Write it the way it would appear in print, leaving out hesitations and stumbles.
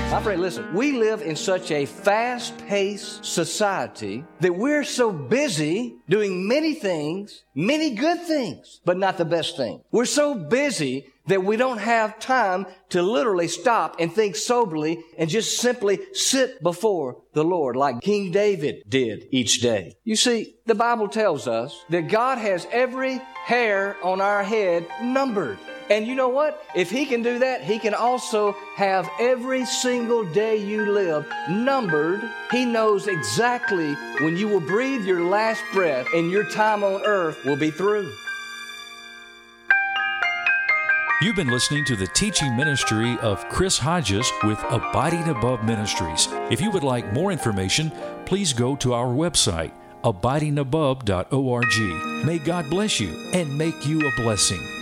My friend, listen, we live in such a fast-paced society that we're so busy doing many things, many good things, but not the best thing. We're so busy that we don't have time to literally stop and think soberly and just simply sit before the Lord like King David did each day. You see, the Bible tells us that God has every hair on our head numbered. And you know what? If He can do that, He can also have every single day you live numbered. He knows exactly when you will breathe your last breath and your time on earth will be through. You've been listening to the teaching ministry of Chris Hodges with Abiding Above Ministries. If you would like more information, please go to our website, abidingabove.org. May God bless you and make you a blessing.